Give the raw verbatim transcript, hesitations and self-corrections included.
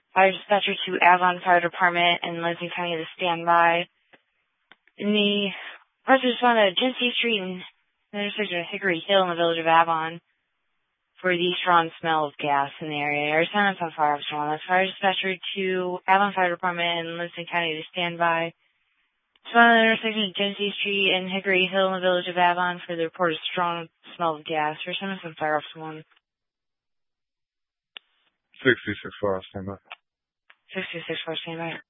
Fire dispatcher to Avon Fire Department in Lansing County to stand by. In the first respond to Genesee Street and the intersection of Hickory Hill in the village of Avon for the strong smell of gas in the area. Our silence on fire officer one. That's fire dispatcher to Avon Fire Department in Lansing County to stand by. Respond to the intersection of Genesee Street and Hickory Hill in the village of Avon for the reported strong smell of gas. Our silence on fire officer one. sixty-six four, stand by. sixty-six four, stand by.